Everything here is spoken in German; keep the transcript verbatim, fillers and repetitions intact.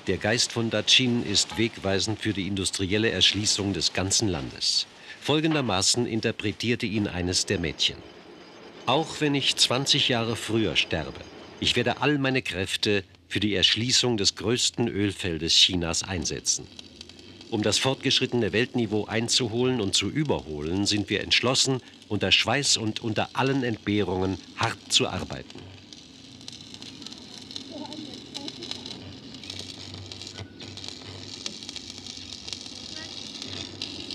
Der Geist von Daqin ist wegweisend für die industrielle Erschließung des ganzen Landes. Folgendermaßen interpretierte ihn eines der Mädchen: Auch wenn ich zwanzig Jahre früher sterbe, ich werde all meine Kräfte für die Erschließung des größten Ölfeldes Chinas einsetzen. Um das fortgeschrittene Weltniveau einzuholen und zu überholen, sind wir entschlossen, unter Schweiß und unter allen Entbehrungen hart zu arbeiten.